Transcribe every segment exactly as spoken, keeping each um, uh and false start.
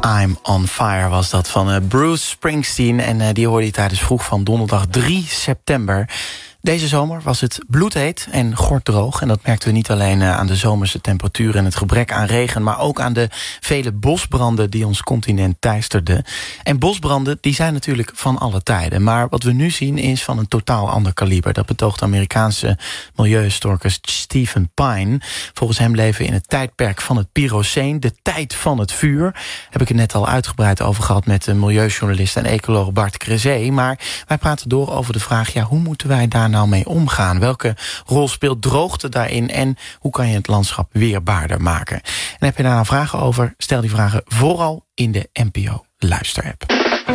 I'm on Fire was dat van uh, Bruce Springsteen. En uh, die hoorde je tijdens vroeg van donderdag drie september. Deze zomer was het bloedheet en gorddroog. En dat merkten we niet alleen uh, aan de zomerse temperaturen en het gebrek aan regen, maar ook aan de vele bosbranden die ons continent teisterden. En bosbranden die zijn natuurlijk van alle tijden. Maar wat we nu zien is van een totaal ander kaliber. Dat betoogt de Amerikaanse milieuhistoricus Stephen Pine. Volgens hem leven we in het tijdperk van het Pyroceen, de tijd van het vuur. Heb ik het net al uitgebreid over gehad met de milieujournalist en ecoloog Bart Crezé. Maar wij praten door over de vraag, ja, hoe moeten wij daar nou mee omgaan? Welke rol speelt droogte daarin en hoe kan je het landschap weerbaarder maken? En heb je daar nou vragen over? Stel die vragen vooral in de N P O Luisterapp.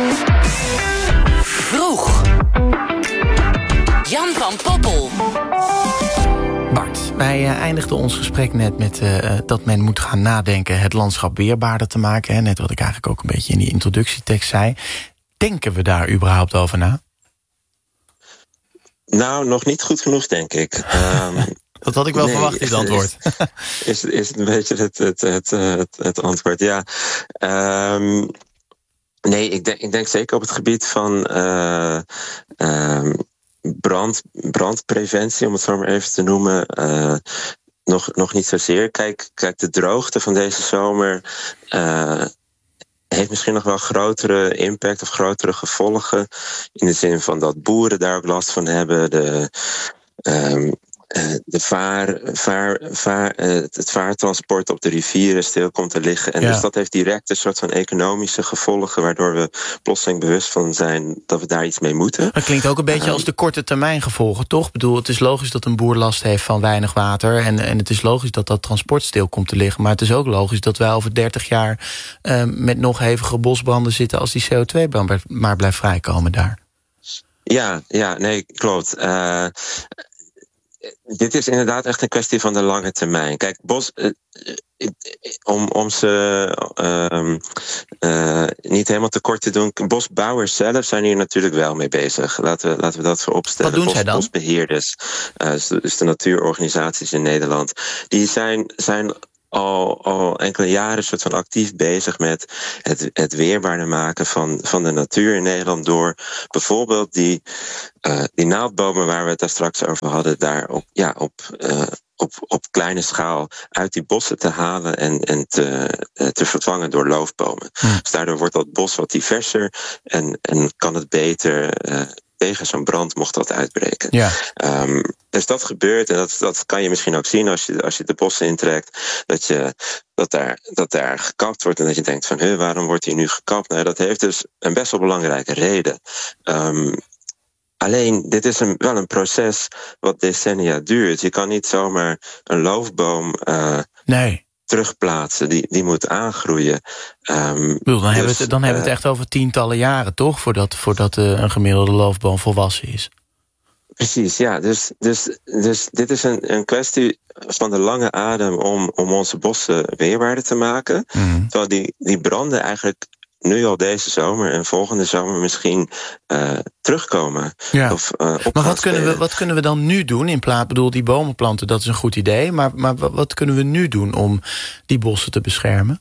Vroeg. Jan van Poppel. Bart, wij uh, eindigden ons gesprek net met uh, dat men moet gaan nadenken het landschap weerbaarder te maken. Hè? Net wat ik eigenlijk ook een beetje in die introductietekst zei. Denken we daar überhaupt over na? Nou, nog niet goed genoeg, denk ik. Um, dat had ik wel nee, verwacht, dit antwoord. Is, is, is een beetje het, het, het, het, het antwoord, ja. Um, nee, ik denk, ik denk zeker op het gebied van uh, um, brand, brandpreventie, om het zo maar even te noemen, uh, nog, nog niet zozeer. Kijk, kijk, de droogte van deze zomer Uh, heeft misschien nog wel grotere impact of grotere gevolgen. In de zin van dat boeren daar ook last van hebben. De, um, uh, de vaar, vaar, vaar, uh, het vaartransport op de rivieren stil komt te liggen. En ja. Dus dat heeft direct een soort van economische gevolgen, waardoor we plotseling bewust van zijn dat we daar iets mee moeten. Dat klinkt ook een beetje um, als de korte termijn gevolgen, toch? Ik bedoel, het is logisch dat een boer last heeft van weinig water. En, en het is logisch dat dat transport stil komt te liggen. Maar het is ook logisch dat wij over dertig jaar uh, met nog hevige bosbranden zitten als die C O twee maar blijft vrijkomen daar. Ja, ja, nee, klopt. Uh, Dit is inderdaad echt een kwestie van de lange termijn. Kijk, bos, uh, uh, om, om ze uh, uh, niet helemaal tekort te doen, bosbouwers zelf zijn hier natuurlijk wel mee bezig. Laten we, laten we dat vooropstellen. Wat doen zij dan? Bosbeheerders, uh, dus de natuurorganisaties in Nederland, die zijn, zijn Al, al enkele jaren soort van actief bezig met het, het weerbaarder maken van, van de natuur in Nederland door bijvoorbeeld die, uh, die naaldbomen waar we het daar straks over hadden, daar op, ja, op, uh, op, op kleine schaal uit die bossen te halen en, en te, uh, te vervangen door loofbomen. Hm. Dus daardoor wordt dat bos wat diverser en, en kan het beter Uh, tegen zo'n brand mocht dat uitbreken. Ja. Um, dus dat gebeurt en dat, dat kan je misschien ook zien als je, als je de bossen intrekt, dat, je, dat, daar, dat daar gekapt wordt en dat je denkt van, hé, waarom wordt hier nu gekapt? Nou, dat heeft dus een best wel belangrijke reden. Um, Alleen, dit is een, wel een proces wat decennia duurt. Je kan niet zomaar een loofboom Uh, nee. terugplaatsen, die, die moet aangroeien. Um, bedoel, dan dus, hebben we het, dan uh, hebben we het echt over tientallen jaren, toch? Voordat, voordat uh, een gemiddelde loofboom volwassen is. Precies, ja. Dus, dus, dus dit is een, een kwestie van de lange adem om, om onze bossen weerbaarder te maken. Mm. Terwijl die, die branden eigenlijk nu al deze zomer en volgende zomer misschien uh, terugkomen. Ja. Of, uh, maar wat kunnen, we, wat kunnen we dan nu doen? In plaats, bedoel, die bomen planten, dat is een goed idee. Maar, maar wat kunnen we nu doen om die bossen te beschermen?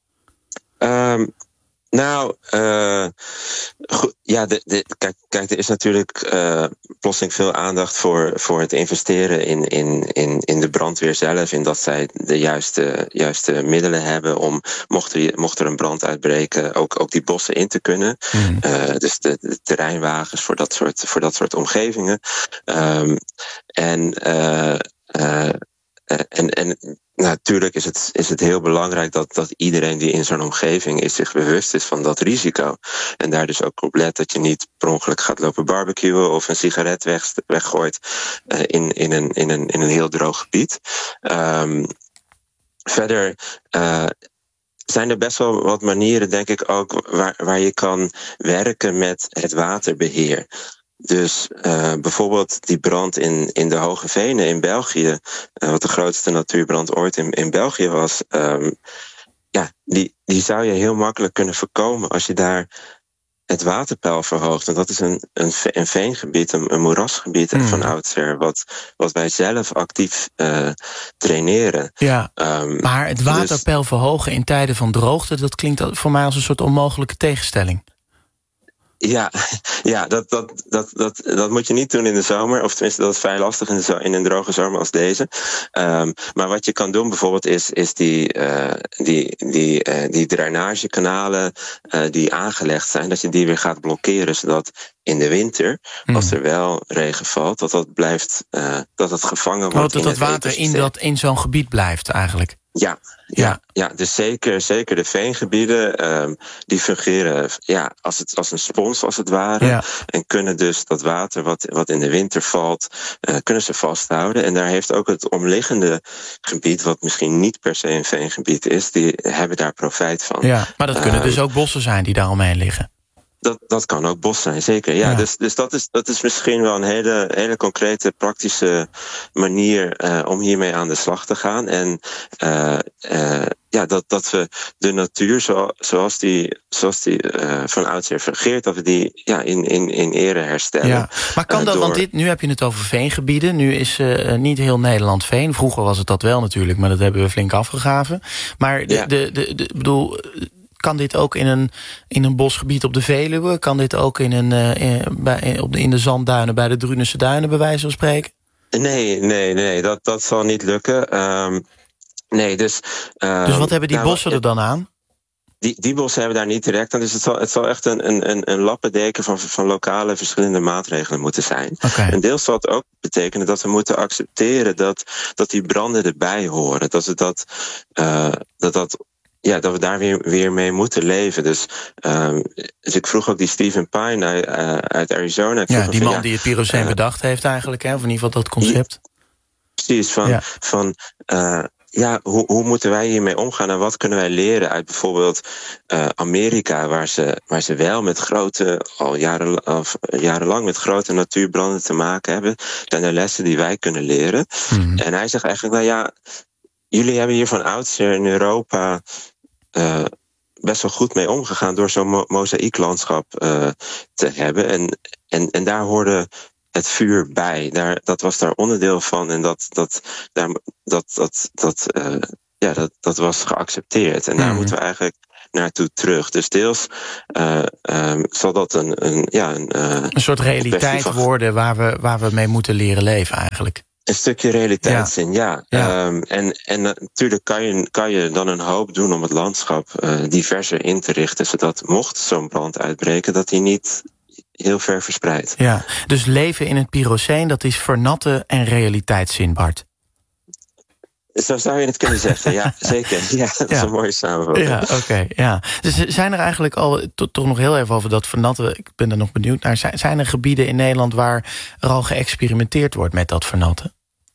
Um, nou, uh, goed, ja, de, de, kijk, kijk, er is natuurlijk uh, plotseling veel aandacht voor, voor het investeren in, in, in, in de brandweer zelf. In dat zij de juiste, juiste middelen hebben om, mocht er, mocht er een brand uitbreken, ook, ook die bossen in te kunnen. Mm. Uh, dus de, de terreinwagens voor dat soort, voor dat soort omgevingen. Um, en uh, uh, Uh, en, en natuurlijk is het, is het heel belangrijk dat, dat iedereen die in zo'n omgeving is zich bewust is van dat risico. En daar dus ook op let dat je niet per ongeluk gaat lopen barbecuen of een sigaret weg, weggooit uh, in, in, een, in, een, in een heel droog gebied. Um, verder Uh, zijn er best wel wat manieren, denk ik ook, waar, waar je kan werken met het waterbeheer. Dus uh, bijvoorbeeld die brand in, in de Hoge Venen in België, uh, wat de grootste natuurbrand ooit in, in België was, um, ja, die, die zou je heel makkelijk kunnen voorkomen als je daar het waterpeil verhoogt. Want dat is een, een, een veengebied, een, een moerasgebied mm. van oudsher, wat, wat wij zelf actief uh, draineren. Ja, um, maar het waterpeil dus verhogen in tijden van droogte, dat klinkt voor mij als een soort onmogelijke tegenstelling. Ja, ja dat, dat, dat, dat, dat moet je niet doen in de zomer. Of tenminste, dat is vrij lastig in, de zo- in een droge zomer als deze. Um, maar wat je kan doen bijvoorbeeld is, is die, uh, die, die, uh, die drainagekanalen uh, die aangelegd zijn, dat je die weer gaat blokkeren, zodat in de winter, mm. als er wel regen valt, dat dat blijft, uh, dat het gevangen wordt. Oh, dat dat water in, dat, in zo'n gebied blijft eigenlijk. Ja, ja, ja. ja dus zeker, zeker de veengebieden, um, die fungeren ja, als, het, als een spons als het ware. Ja. En kunnen dus dat water wat, wat in de winter valt, uh, kunnen ze vasthouden. En daar heeft ook het omliggende gebied, wat misschien niet per se een veengebied is, die hebben daar profijt van. Ja, maar dat kunnen uh, dus ook bossen zijn die daar omheen liggen. Dat, dat kan ook bos zijn, zeker. Ja, ja. Dus, dus dat, is, dat is misschien wel een hele, hele concrete, praktische manier uh, om hiermee aan de slag te gaan. En uh, uh, ja, dat, dat we de natuur zo, zoals die, zoals die uh, van oudsher fungeert, dat we die ja, in, in, in ere herstellen. Ja. Maar kan dat, uh, door... want dit, nu heb je het over veengebieden. Nu is uh, niet heel Nederland veen. Vroeger was het dat wel natuurlijk, maar dat hebben we flink afgegraven. Maar de, ja. de, de, de, bedoel... Kan dit ook in een, in een bosgebied op de Veluwe? Kan dit ook in, een, uh, in, bij, op de, in de zandduinen bij de Drunense duinen, bij wijze van spreken? Nee, nee, nee, dat, dat zal niet lukken. Um, nee, dus, um, dus wat hebben die nou, bossen er dan aan? Die, die bossen hebben daar niet direct aan. Dus het zal, het zal echt een, een, een lappendeken van, van lokale verschillende maatregelen moeten zijn. Okay. En deels zal het ook betekenen dat we moeten accepteren dat, dat die branden erbij horen. Dat we dat, uh, dat, dat Ja, dat we daar weer, weer mee moeten leven. Dus, um, dus ik vroeg ook die Steven Pine uit, uh, uit Arizona. Ik ja, die man van, ja, die het pyroceen uh, bedacht heeft eigenlijk, hè? Of in ieder geval dat concept. Precies, van, ja. van uh, ja, hoe, hoe moeten wij hiermee omgaan en wat kunnen wij leren uit bijvoorbeeld uh, Amerika, waar ze, waar ze wel met grote, al jaren, of, jarenlang met grote natuurbranden te maken hebben. Zijn er lessen die wij kunnen leren. Mm-hmm. En hij zegt eigenlijk, nou ja, jullie hebben hier van oudsher in Europa uh, best wel goed mee omgegaan door zo'n mo- mozaïeklandschap uh, te hebben. En, en, en daar hoorde het vuur bij. Daar, dat was daar onderdeel van en dat, dat, daar, dat, dat, dat, uh, ja, dat, dat was geaccepteerd. En daar mm-hmm. moeten we eigenlijk naartoe terug. Dus deels uh, um, zal dat een, een, ja, een, uh, een soort realiteit van worden waar we, waar we mee moeten leren leven eigenlijk. Een stukje realiteitszin, ja. ja. ja. Um, en, en natuurlijk kan je, kan je dan een hoop doen om het landschap uh, diverser in te richten, zodat mocht zo'n brand uitbreken, dat die niet heel ver verspreidt. Ja, dus leven in het Pyroceen, dat is vernatten en realiteitszin, Bart. Zo zou je het kunnen zeggen, ja, zeker. Ja, dat is ja. een mooie samenvatting. Ja, oké, okay, ja. Dus zijn er eigenlijk al, to, toch nog heel even over dat vernatten, ik ben er nog benieuwd naar, zijn, zijn er gebieden in Nederland waar er al geëxperimenteerd wordt met dat vernatten?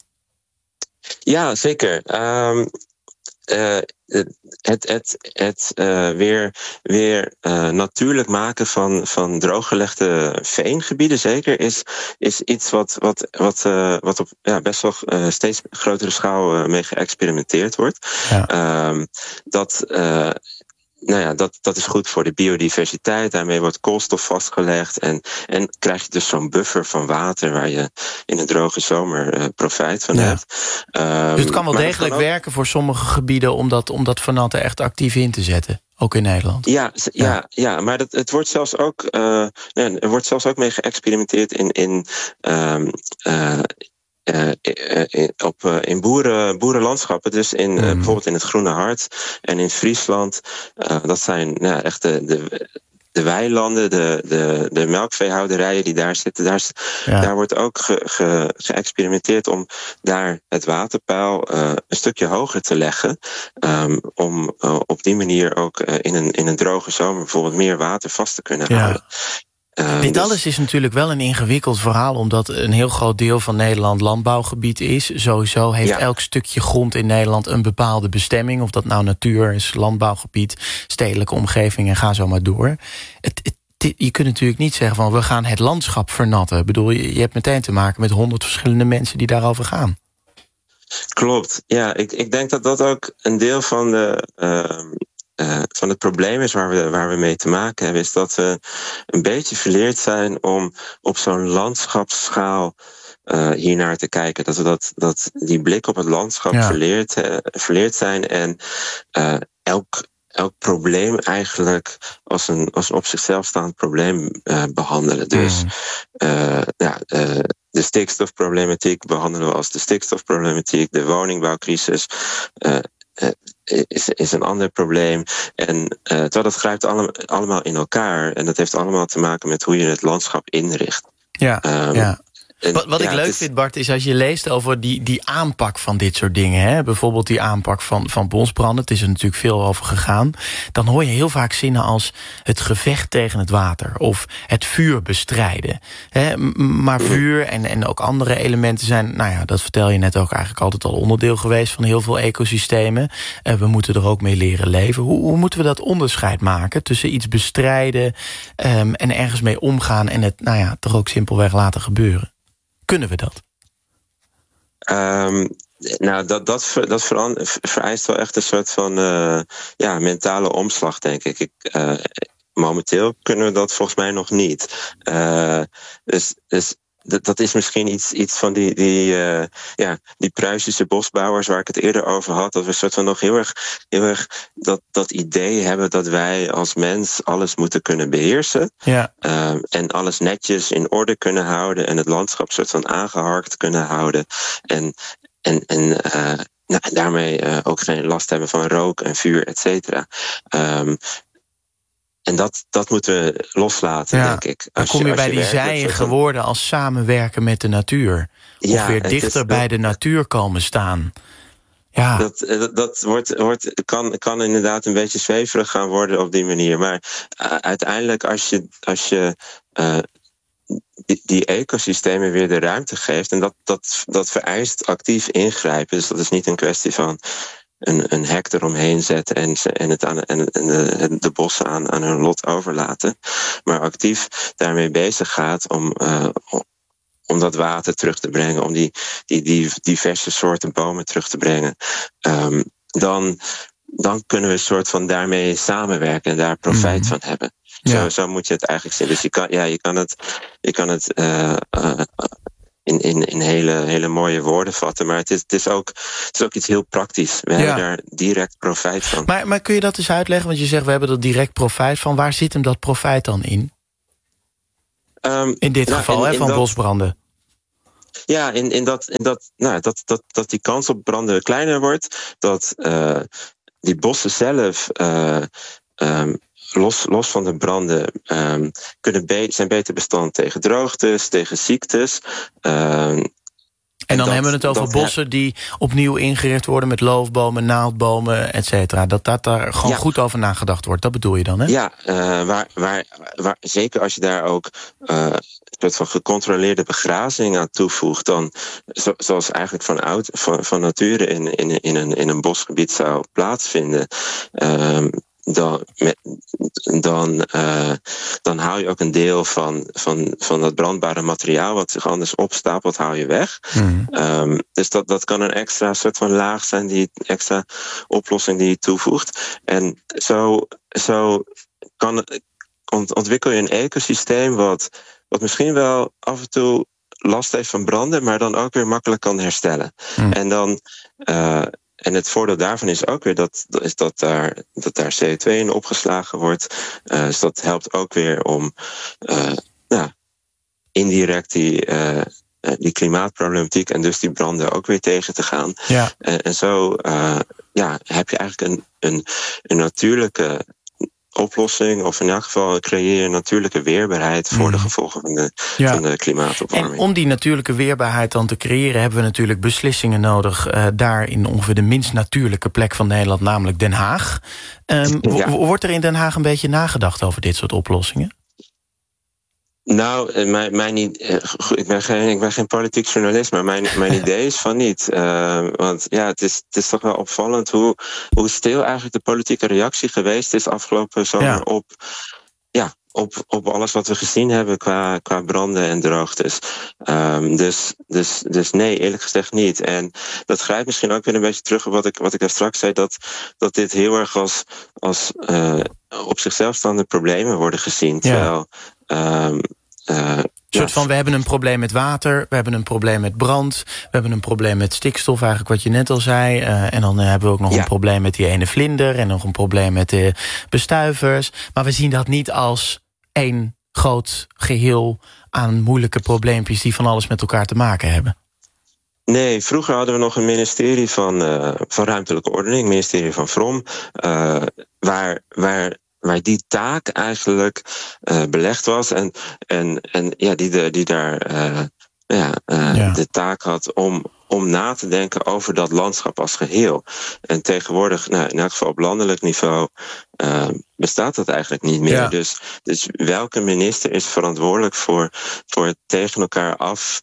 Ja, zeker. Um, uh, het het, het uh, weer, weer uh, natuurlijk maken van, van drooggelegde veengebieden, zeker, is, is iets wat, wat, wat, uh, wat op ja, best wel uh, steeds grotere schaal uh, mee geëxperimenteerd wordt. Ja. Um, dat... Uh, Nou ja, dat, dat is goed voor de biodiversiteit. Daarmee wordt koolstof vastgelegd. En, en krijg je dus zo'n buffer van water waar je in een droge zomer uh, profijt van ja. hebt. Um, dus het kan wel degelijk ook werken voor sommige gebieden om dat, om dat vernatten echt actief in te zetten. Ook in Nederland. Ja, ja, ja. ja maar dat, het wordt zelfs ook, uh, nee, er wordt zelfs ook mee geëxperimenteerd in, in um, uh, Uh, uh, op, uh, in boeren, boerenlandschappen, dus in, uh, mm. bijvoorbeeld in het Groene Hart en in Friesland. Uh, dat zijn nou, echt de, de, de weilanden, de, de, de melkveehouderijen die daar zitten. Daar, ja. daar wordt ook ge, ge, geëxperimenteerd om daar het waterpeil uh, een stukje hoger te leggen. Um, om uh, op die manier ook uh, in, een, in een droge zomer bijvoorbeeld meer water vast te kunnen ja. houden. Uh, Dit dus... alles is natuurlijk wel een ingewikkeld verhaal, omdat een heel groot deel van Nederland landbouwgebied is. Sowieso heeft ja. elk stukje grond in Nederland een bepaalde bestemming. Of dat nou natuur is, landbouwgebied, stedelijke omgeving en ga zo maar door. Het, het, je kunt natuurlijk niet zeggen van we gaan het landschap vernatten. Ik bedoel, je, je hebt meteen te maken met honderd verschillende mensen die daarover gaan. Klopt, ja. Ik, ik denk dat dat ook een deel van de... Uh, uh, van het probleem is waar we, waar we mee te maken hebben, is dat we een beetje verleerd zijn om op zo'n landschapsschaal uh, hiernaar te kijken. Dat we dat, dat die blik op het landschap ja. verleerd, uh, verleerd zijn en uh, elk elk probleem eigenlijk als een, als een op zichzelf staand probleem uh, behandelen. Dus mm. uh, ja, uh, de stikstofproblematiek behandelen we als de stikstofproblematiek, de woningbouwcrisis uh, uh, is, is een ander probleem. En uh, terwijl dat grijpt allemaal, allemaal in elkaar en dat heeft allemaal te maken met hoe je het landschap inricht. Ja, um, ja. En, wat wat ja, ik leuk is... vind, Bart, is als je leest over die, die aanpak van dit soort dingen. Hè? Bijvoorbeeld die aanpak van, van bosbranden. Het is er natuurlijk veel over gegaan. Dan hoor je heel vaak zinnen als het gevecht tegen het water. Of het vuur bestrijden. Hè? Maar vuur en, en ook andere elementen zijn, nou ja, dat vertel je net ook eigenlijk altijd al onderdeel geweest van heel veel ecosystemen. Uh, we moeten er ook mee leren leven. Hoe, hoe moeten we dat onderscheid maken tussen iets bestrijden um, en ergens mee omgaan en het, nou ja, toch ook simpelweg laten gebeuren? Kunnen we dat? Um, nou, dat, dat, dat vereist wel echt een soort van uh, ja, mentale omslag, denk ik. ik uh, momenteel kunnen we dat volgens mij nog niet. Uh, dus, dus dat, dat is misschien iets, iets van die, die, uh, ja, die Pruisische bosbouwers waar ik het eerder over had. Dat we een soort van nog heel erg, heel erg dat, dat idee hebben dat wij als mens alles moeten kunnen beheersen. Ja. Uh, en alles netjes in orde kunnen houden en het landschap soort van aangeharkt kunnen houden. En, en, en uh, nou, daarmee uh, ook geen last hebben van rook en vuur, et cetera. Um, En dat, dat moeten we loslaten, ja, denk ik. Als dan kom je, je bij je die zijige woorden als samenwerken met de natuur. Of ja, weer dichter is, bij dat, de natuur komen staan. Ja. Dat, dat, dat wordt, wordt, kan, kan inderdaad een beetje zweverig gaan worden op die manier. Maar uh, uiteindelijk als je, als je uh, die, die ecosystemen weer de ruimte geeft... en dat, dat, dat vereist actief ingrijpen. Dus dat is niet een kwestie van een, een hek eromheen zetten en, en, het aan, en de, de bossen aan, aan hun lot overlaten. Maar actief daarmee bezig gaat om, uh, om dat water terug te brengen, om die, die, die diverse soorten bomen terug te brengen. Um, dan, dan kunnen we een soort van daarmee samenwerken en daar profijt mm. van hebben. Ja. Zo, zo moet je het eigenlijk zien. Dus je kan, ja, je kan het, je kan het uh, uh, in, in, in hele, hele mooie woorden vatten. Maar het is, het is, ook, het is ook iets heel praktisch. We ja. hebben daar direct profijt van. Maar, maar kun je dat eens uitleggen? Want je zegt, we hebben er direct profijt van. Waar zit hem dat profijt dan in? Um, in dit nou, geval, in, hè, in van dat, bosbranden. Ja, in, in, dat, in dat, nou, dat, dat, dat die kans op branden kleiner wordt. Dat uh, die bossen zelf... Uh, um, Los, los van de branden um, kunnen be- zijn beter bestand tegen droogtes, tegen ziektes. Um, en dan dat, hebben we het over bossen die opnieuw ingericht worden met loofbomen, naaldbomen, et cetera. Dat, dat daar gewoon ja. goed over nagedacht wordt. Dat bedoel je dan, hè? Ja, uh, waar, waar, waar, zeker als je daar ook uh, een soort van gecontroleerde begrazing aan toevoegt, dan zo, zoals eigenlijk van, oud, van, van nature in, in, in, een, in een bosgebied zou plaatsvinden. Um, Dan, met, dan, uh, dan haal je ook een deel van, van, van dat brandbare materiaal wat zich anders opstapelt, haal je weg. Mm. Um, dus dat, dat kan een extra soort van laag zijn, die extra oplossing die je toevoegt. En zo, zo kan, ontwikkel je een ecosysteem wat, wat misschien wel af en toe last heeft van branden, maar dan ook weer makkelijk kan herstellen. Mm. En dan... Uh, En het voordeel daarvan is ook weer dat, is dat, daar, dat daar C O twee in opgeslagen wordt. Uh, dus dat helpt ook weer om uh, nou, indirect die, uh, die klimaatproblematiek en dus die branden ook weer tegen te gaan. Ja. Uh, en zo uh, ja, heb je eigenlijk een, een, een natuurlijke oplossing, of in elk geval creëer je natuurlijke weerbaarheid voor mm. de gevolgen van de, ja. van de klimaatopwarming. En om die natuurlijke weerbaarheid dan te creëren, hebben we natuurlijk beslissingen nodig uh, daar in ongeveer de minst natuurlijke plek van Nederland, namelijk Den Haag. Um, ja. w- wordt er in Den Haag een beetje nagedacht over dit soort oplossingen? Nou, mijn, mijn, uh, ik, ben geen, ik ben geen politiek journalist, maar mijn, mijn idee is van niet. Uh, want ja, het is, het is toch wel opvallend hoe, hoe stil eigenlijk de politieke reactie geweest is afgelopen zomer ja. op, ja, op, op alles wat we gezien hebben qua, qua branden en droogtes. Um, dus, dus, dus nee, eerlijk gezegd niet. En dat grijpt misschien ook weer een beetje terug op wat ik, wat ik daar straks zei, dat, dat dit heel erg als, als uh, op zichzelf staande problemen worden gezien. Terwijl... Ja. Um, uh, Een soort van, we hebben een probleem met water, we hebben een probleem met brand, we hebben een probleem met stikstof, eigenlijk wat je net al zei. Uh, en dan uh, hebben we ook nog ja. een probleem met die ene vlinder en nog een probleem met de bestuivers. Maar we zien dat niet als één groot geheel aan moeilijke probleempjes die van alles met elkaar te maken hebben. Nee, vroeger hadden we nog een ministerie van, uh, van ruimtelijke ordening, ministerie van Vrom, uh, waar... waar waar die taak eigenlijk uh, belegd was. En, en, en ja, die, de, die daar uh, ja, uh, ja. de taak had om, om na te denken over dat landschap als geheel. En tegenwoordig, nou, in elk geval op landelijk niveau, uh, bestaat dat eigenlijk niet meer. Ja. Dus, dus welke minister is verantwoordelijk voor, voor het tegen elkaar af,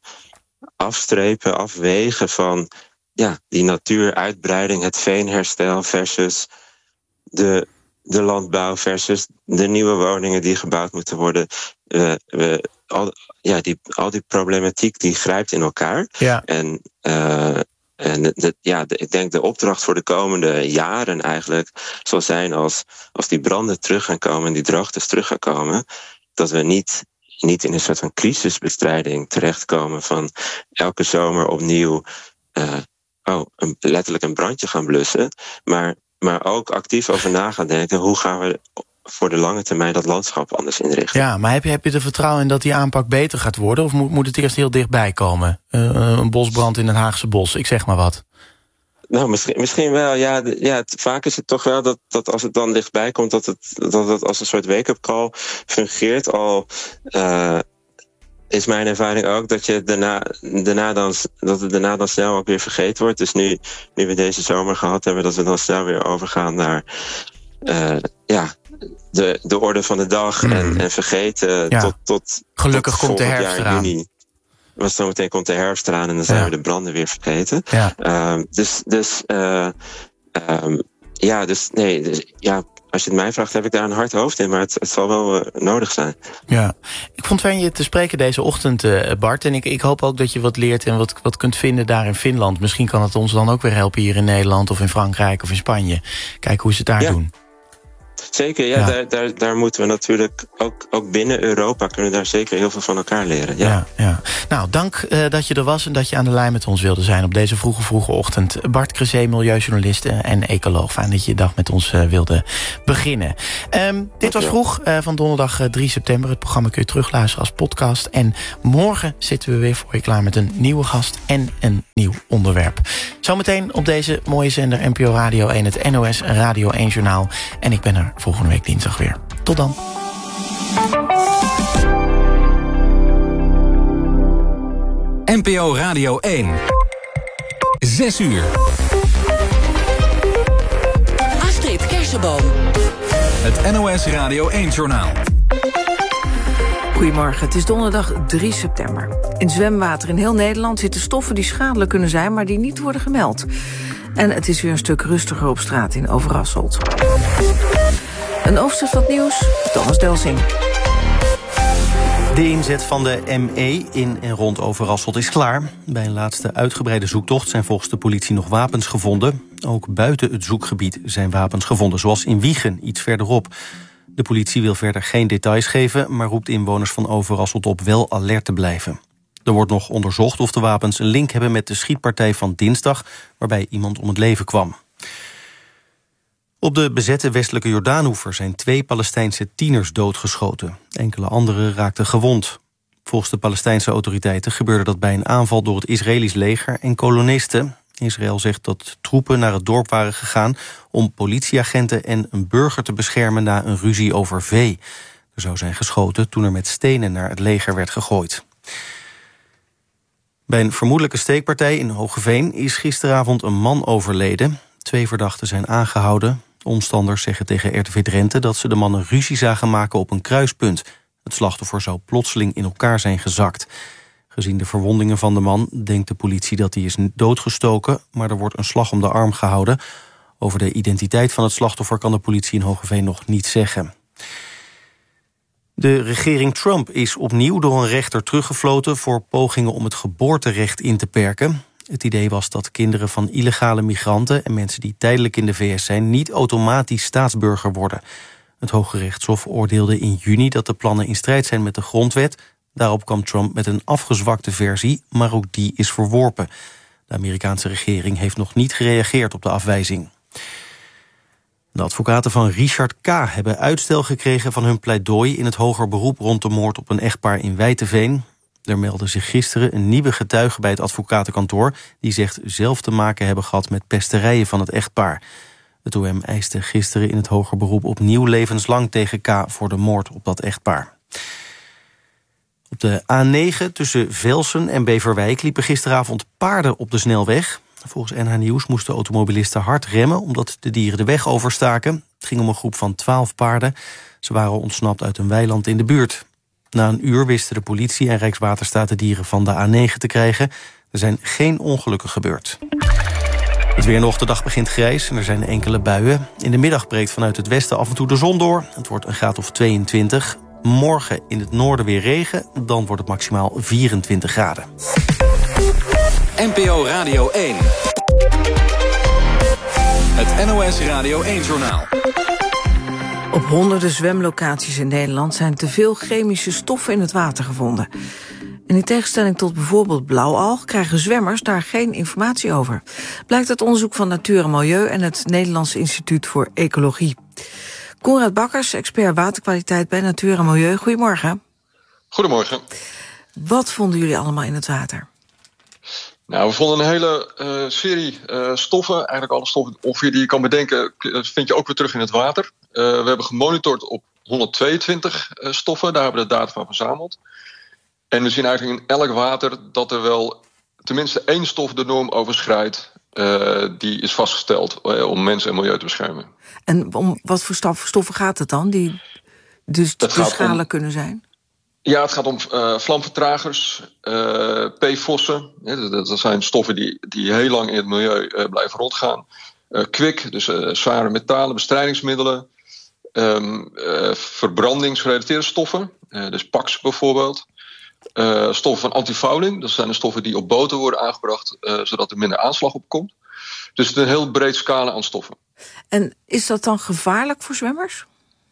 afstrepen, afwegen van ja, die natuuruitbreiding, het veenherstel versus de... de landbouw versus de nieuwe woningen die gebouwd moeten worden. Uh, we, al, ja, die, al die problematiek die grijpt in elkaar. Ja. En, uh, en de, de, ja, de, ik denk de opdracht voor de komende jaren eigenlijk zal zijn als, als die branden terug gaan komen en die droogtes terug gaan komen, dat we niet, niet in een soort van crisisbestrijding terechtkomen van elke zomer opnieuw uh, oh, een, letterlijk een brandje gaan blussen, maar Maar ook actief over na gaan denken, hoe gaan we voor de lange termijn dat landschap anders inrichten. Ja, maar heb je, heb je er vertrouwen in dat die aanpak beter gaat worden? Of moet, moet het eerst heel dichtbij komen? Uh, een bosbrand in het Haagse bos, ik zeg maar wat. Nou, misschien, misschien wel. Ja, de, ja het, vaak is het toch wel dat, dat als het dan dichtbij komt, dat het, dat het als een soort wake-up call fungeert. Al uh, is mijn ervaring ook dat je daarna, daarna dan, dat het daarna dan snel ook weer vergeten wordt. Dus nu, nu we deze zomer gehad hebben, dat we dan snel weer overgaan naar uh, ja, de, de orde van de dag. Mm. En, en vergeten ja. tot, tot. Gelukkig tot komt de herfst eraan. Juni. Want zometeen komt de herfst eraan en dan zijn ja. we de branden weer vergeten. Ja. Um, dus, dus, uh, um, ja, dus, nee, dus, ja, als je het mij vraagt, heb ik daar een hard hoofd in, maar het, het zal wel uh, nodig zijn. Ja, ik vond fijn je te spreken deze ochtend, uh, Bart. En ik, ik hoop ook dat je wat leert en wat, wat kunt vinden daar in Finland. Misschien kan het ons dan ook weer helpen hier in Nederland of in Frankrijk of in Spanje. Kijken hoe ze het daar ja. doen. Zeker, ja, ja. Daar, daar, daar moeten we natuurlijk, ook, ook binnen Europa kunnen we daar zeker heel veel van elkaar leren. Ja, ja, ja. Nou, dank uh, dat je er was en dat je aan de lijn met ons wilde zijn op deze vroege, vroege ochtend. Bart Crezé, milieujournalist en ecoloog. Fijn dat je je dag met ons uh, wilde beginnen. Um, dit was vroeg uh, van donderdag drie september. Het programma kun je terugluisteren als podcast. En morgen zitten we weer voor je klaar met een nieuwe gast en een nieuw onderwerp. Zometeen op deze mooie zender N P O Radio één, het N O S Radio één Journaal. En ik ben er volgende week dinsdag weer. Tot dan. N P O Radio één. Zes uur. Astrid Kersenboom. Het N O S Radio één Journaal. Goedemorgen, het is donderdag drie september. In zwemwater in heel Nederland zitten stoffen die schadelijk kunnen zijn, maar die niet worden gemeld. En het is weer een stuk rustiger op straat in Overasselt. Een overzicht van het nieuws, Thomas Delsing. De inzet van de M E in en rond Overasselt is klaar. Bij een laatste uitgebreide zoektocht zijn volgens de politie nog wapens gevonden. Ook buiten het zoekgebied zijn wapens gevonden, zoals in Wijchen, iets verderop. De politie wil verder geen details geven, maar roept inwoners van Overasselt op wel alert te blijven. Er wordt nog onderzocht of de wapens een link hebben met de schietpartij van dinsdag, waarbij iemand om het leven kwam. Op de bezette westelijke Jordaanoever zijn twee Palestijnse tieners doodgeschoten. Enkele anderen raakten gewond. Volgens de Palestijnse autoriteiten gebeurde dat bij een aanval door het Israëlisch leger en kolonisten. Israël zegt dat troepen naar het dorp waren gegaan om politieagenten en een burger te beschermen na een ruzie over vee. Er zou zijn geschoten toen er met stenen naar het leger werd gegooid. Bij een vermoedelijke steekpartij in Hoogeveen is gisteravond een man overleden. Twee verdachten zijn aangehouden. Omstanders zeggen tegen R T V Drenthe dat ze de mannen ruzie zagen maken op een kruispunt. Het slachtoffer zou plotseling in elkaar zijn gezakt. Gezien de verwondingen van de man denkt de politie dat hij is doodgestoken, maar er wordt een slag om de arm gehouden. Over de identiteit van het slachtoffer kan de politie in Hoogeveen nog niet zeggen. De regering Trump is opnieuw door een rechter teruggefloten voor pogingen om het geboorterecht in te perken. Het idee was dat kinderen van illegale migranten en mensen die tijdelijk in de V S zijn niet automatisch staatsburger worden. Het Hoge Rechtshof oordeelde in juni dat de plannen in strijd zijn met de grondwet. Daarop kwam Trump met een afgezwakte versie, maar ook die is verworpen. De Amerikaanse regering heeft nog niet gereageerd op de afwijzing. De advocaten van Richard K. hebben uitstel gekregen van hun pleidooi in het hoger beroep rond de moord op een echtpaar in Wijteveen. Er meldde zich gisteren een nieuwe getuige bij het advocatenkantoor die zegt zelf te maken hebben gehad met pesterijen van het echtpaar. Het O M eiste gisteren in het hoger beroep opnieuw levenslang tegen K. voor de moord op dat echtpaar. Op de A negen tussen Velsen en Beverwijk liepen gisteravond paarden op de snelweg. Volgens N H Nieuws moesten automobilisten hard remmen omdat de dieren de weg overstaken. Het ging om een groep van twaalf paarden. Ze waren ontsnapt uit een weiland in de buurt. Na een uur wisten de politie en Rijkswaterstaat de dieren van de A negen te krijgen. Er zijn geen ongelukken gebeurd. Het weer nog, de dag begint grijs en er zijn enkele buien. In de middag breekt vanuit het westen af en toe de zon door. Het wordt een graad of tweeëntwintig. Morgen in het noorden weer regen, dan wordt het maximaal vierentwintig graden. N P O Radio één. Het N O S Radio één-journaal. Op honderden zwemlocaties in Nederland zijn te veel chemische stoffen in het water gevonden. En in tegenstelling tot bijvoorbeeld blauwalg krijgen zwemmers daar geen informatie over. Blijkt uit onderzoek van Natuur en Milieu en het Nederlands Instituut voor Ecologie. Konrad Bakkers, expert waterkwaliteit bij Natuur en Milieu. Goedemorgen. Goedemorgen. Wat vonden jullie allemaal in het water? Nou, we vonden een hele uh, serie uh, stoffen. Eigenlijk alle stoffen ongeveer die je kan bedenken, vind je ook weer terug in het water. Uh, we hebben gemonitord op honderdtweeëntwintig uh, stoffen. Daar hebben we de data van verzameld. En we zien eigenlijk in elk water dat er wel tenminste één stof de norm overschrijdt. Uh, die is vastgesteld uh, om mens en milieu te beschermen. En om wat voor stoffen gaat het dan, die dus te schadelijk kunnen zijn? Ja, het gaat om uh, vlamvertragers, uh, P F O S'en. Ja, dat, dat zijn stoffen die, die heel lang in het milieu uh, blijven rondgaan. Uh, kwik, dus uh, zware metalen, bestrijdingsmiddelen. Um, uh, verbrandingsgerelateerde stoffen, uh, dus P A X bijvoorbeeld. Uh, stoffen van antifouling, dat zijn de stoffen die op boten worden aangebracht, uh, zodat er minder aanslag op komt. Dus het is een heel breed scala aan stoffen. En is dat dan gevaarlijk voor zwemmers?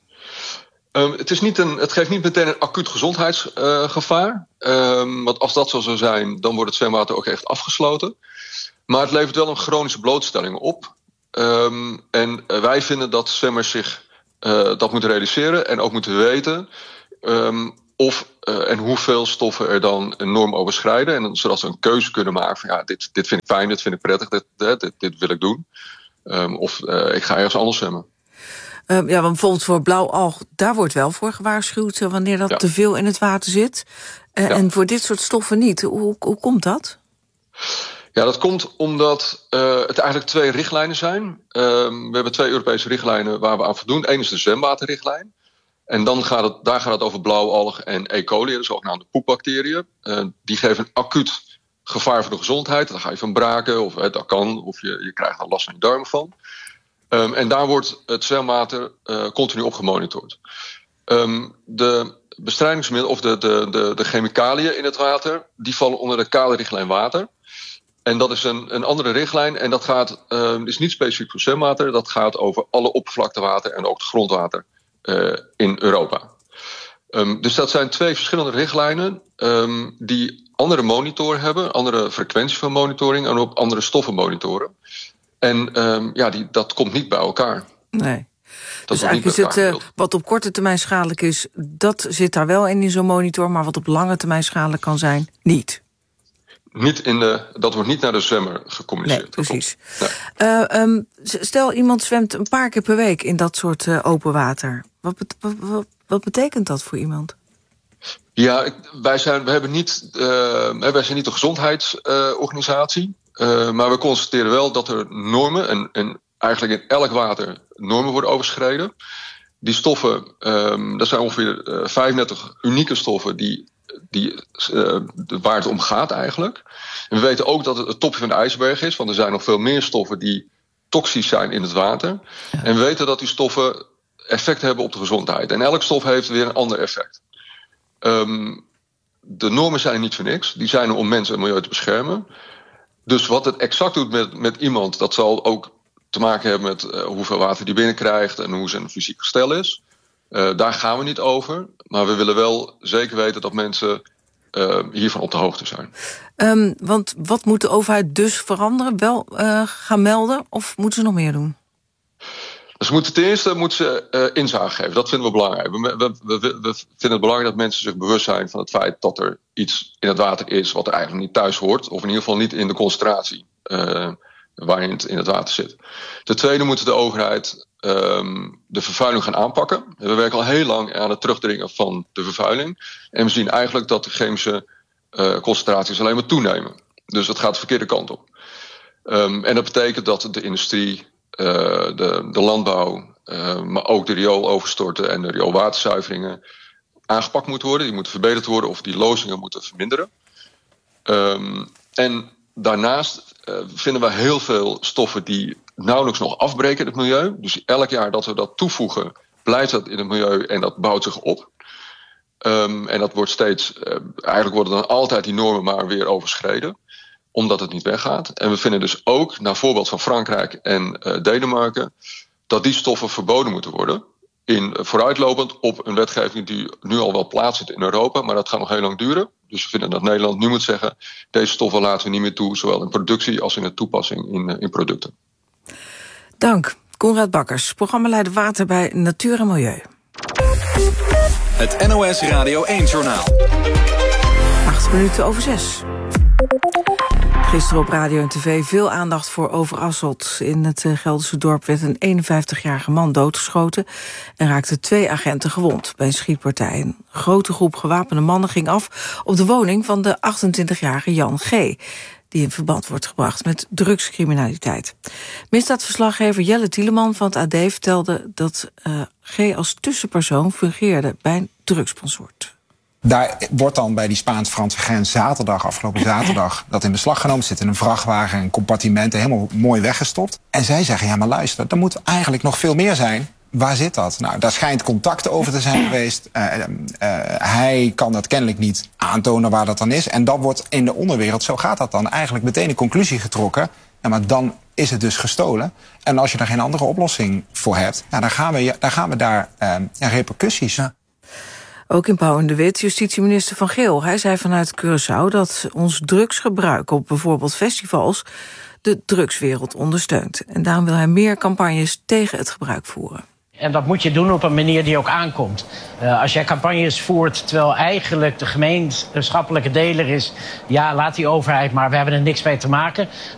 Um, het, is niet een, het geeft niet meteen een acuut gezondheidsgevaar. Uh, um, want als dat zo zou zijn, dan wordt het zwemwater ook echt afgesloten. Maar het levert wel een chronische blootstelling op. Um, en wij vinden dat zwemmers zich uh, dat moeten realiseren en ook moeten weten um, of uh, en hoeveel stoffen er dan een norm overschrijden. En dan, zodat ze een keuze kunnen maken van ja, dit, dit vind ik fijn, dit vind ik prettig, dit, dit, dit wil ik doen. Um, of uh, ik ga ergens anders zwemmen. Uh, ja, want bijvoorbeeld voor blauwalg, daar wordt wel voor gewaarschuwd wanneer dat ja. te veel in het water zit. Uh, ja. En voor dit soort stoffen niet. Hoe, hoe komt dat? Ja, dat komt omdat uh, het eigenlijk twee richtlijnen zijn. Uh, we hebben twee Europese richtlijnen waar we aan voldoen. Eén is de zwemwaterrichtlijn. En dan gaat het, daar gaat het over blauwalg en E. coli, de zogenaamde poepbacteriën. Uh, die geven een acuut gevaar voor de gezondheid. Dan ga je van braken, of uh, dat kan, of je, je krijgt er last van je darmen van. Um, en daar wordt het zwemwater uh, continu op gemonitord. Um, de bestrijdingsmiddelen of de, de, de, de chemicaliën in het water, die vallen onder de kaderrichtlijn water. En dat is een, een andere richtlijn en dat gaat, uh, is niet specifiek voor zwemwater. Dat gaat over alle oppervlaktewater en ook het grondwater uh, in Europa. Um, dus dat zijn twee verschillende richtlijnen um, die andere monitoren hebben, andere frequentie van monitoring en ook andere stoffen monitoren. En um, ja, die, dat komt niet bij elkaar. Nee. Dat dus eigenlijk is het, uh, wat op korte termijn schadelijk is, dat zit daar wel in in zo'n monitor, maar wat op lange termijn schadelijk kan zijn, niet. Niet in de, dat wordt niet naar de zwemmer gecommuniceerd. Nee, precies. Nee. Uh, um, stel, iemand zwemt een paar keer per week in dat soort uh, open water. Wat, bet- wat, wat, wat betekent dat voor iemand? Ja, wij zijn, we hebben niet, uh, wij zijn niet een gezondheidsorganisatie. Uh, uh, maar we constateren wel dat er normen, en, en eigenlijk in elk water normen worden overschreden. Die stoffen, um, dat zijn ongeveer uh, vijfendertig unieke stoffen die, die, uh, waar het om gaat eigenlijk. En we weten ook dat het het topje van de ijsberg is, want er zijn nog veel meer stoffen die toxisch zijn in het water. Ja. En we weten dat die stoffen effect hebben op de gezondheid. En elk stof heeft weer een ander effect. Um, de normen zijn er niet voor niks. Die zijn er om mensen en milieu te beschermen. Dus wat het exact doet met, met iemand, dat zal ook te maken hebben met uh, hoeveel water die binnenkrijgt en hoe zijn fysiek gestel is. Uh, daar gaan we niet over. Maar we willen wel zeker weten dat mensen uh, hiervan op de hoogte zijn. Um, want wat moet de overheid dus veranderen? Wel uh, gaan melden of moeten ze nog meer doen? Dus moeten ten eerste moeten ze uh, inzage geven. Dat vinden we belangrijk. We, we, we, we vinden het belangrijk dat mensen zich bewust zijn van het feit dat er iets in het water is wat er eigenlijk niet thuis hoort. Of in ieder geval niet in de concentratie uh, waarin het in het water zit. Ten tweede moet de overheid um, de vervuiling gaan aanpakken. We werken al heel lang aan het terugdringen van de vervuiling. En we zien eigenlijk dat de chemische uh, concentraties alleen maar toenemen. Dus dat gaat de verkeerde kant op. Um, en dat betekent dat de industrie, Uh, de, de landbouw, uh, maar ook de riooloverstorten en de rioolwaterzuiveringen aangepakt moeten worden. Die moeten verbeterd worden of die lozingen moeten verminderen. Um, en daarnaast uh, vinden we heel veel stoffen die nauwelijks nog afbreken in het milieu. Dus elk jaar dat we dat toevoegen, blijft dat in het milieu en dat bouwt zich op. Um, en dat wordt steeds, uh, eigenlijk worden dan altijd die normen maar weer overschreden, omdat het niet weggaat. En we vinden dus ook, naar voorbeeld van Frankrijk en uh, Denemarken, dat die stoffen verboden moeten worden. In, uh, vooruitlopend op een wetgeving die nu al wel plaatsvindt in Europa, maar dat gaat nog heel lang duren. Dus we vinden dat Nederland nu moet zeggen, deze stoffen laten we niet meer toe, zowel in productie als in de toepassing in, uh, in producten. Dank. Konrad Bakkers, programmaleider Water bij Natuur en Milieu. Het N O S Radio één-journaal. Acht minuten over zes. Gisteren op radio en tv veel aandacht voor Overasselt. In het Gelderse dorp werd een eenenvijftigjarige man doodgeschoten en raakten twee agenten gewond bij een schietpartij. Een grote groep gewapende mannen ging af op de woning van de achtentwintigjarige Jan G., die in verband wordt gebracht met drugscriminaliteit. Misdaadverslaggever Jelle Tieleman van het A D vertelde dat uh, G. als tussenpersoon fungeerde bij een drugsconsort. Daar wordt dan bij die Spaans-Franse grens zaterdag, afgelopen zaterdag, dat in beslag genomen. Zit in een vrachtwagen en compartimenten helemaal mooi weggestopt. En zij zeggen, ja maar luister, er moet eigenlijk nog veel meer zijn. Waar zit dat? Nou, daar schijnt contact over te zijn geweest. Uh, uh, hij kan dat kennelijk niet aantonen waar dat dan is. En dan wordt in de onderwereld, zo gaat dat dan, eigenlijk meteen een conclusie getrokken. Ja, maar dan is het dus gestolen. En als je daar geen andere oplossing voor hebt, ja, dan gaan we, dan gaan we daar uh, ja, repercussies. Ja. Ook in Pauw en de Wit, justitieminister Van Geel. Hij zei vanuit Curaçao dat ons drugsgebruik op bijvoorbeeld festivals de drugswereld ondersteunt. En daarom wil hij meer campagnes tegen het gebruik voeren. En dat moet je doen op een manier die ook aankomt. Uh, als jij campagnes voert terwijl eigenlijk de gemeenschappelijke deler is, ja, laat die overheid maar, we hebben er niks mee te maken.